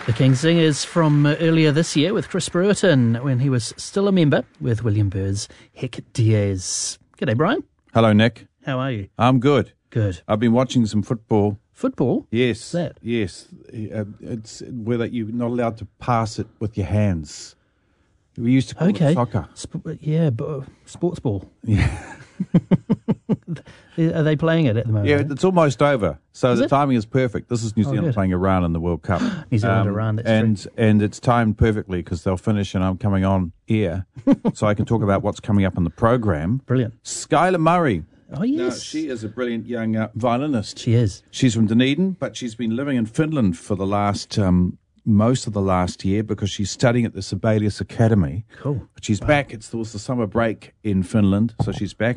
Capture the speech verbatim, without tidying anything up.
The King Singers from uh, earlier this year with Chris Brewerton when he was still a member with William Byrd's Hick Diaz. G'day, Brian. Hello, Nick. How are you? I'm good. Good. I've been watching some football. Football? Yes. What's that? Yes. Uh, it's whether you're not allowed to pass it with your hands. We used to call Okay. it soccer. Sp- yeah, but, uh, sports ball. Yeah. Are they playing it at the moment? Yeah, it's almost over. So Is the it? timing is perfect. This is New Oh, Zealand good. playing Iran in the World Cup. New Zealand, Iran, that's and true. and it's timed perfectly because they'll finish and I'm coming on air, so I can talk about what's coming up on the program. Brilliant. Skylar Murray. Oh, yes. Now, she is a brilliant young uh, violinist. She is. She's from Dunedin, but she's been living in Finland for the last um, most of the last year because she's studying at the Sibelius Academy. Cool. But she's back. It's, it was the summer break in Finland, so she's back.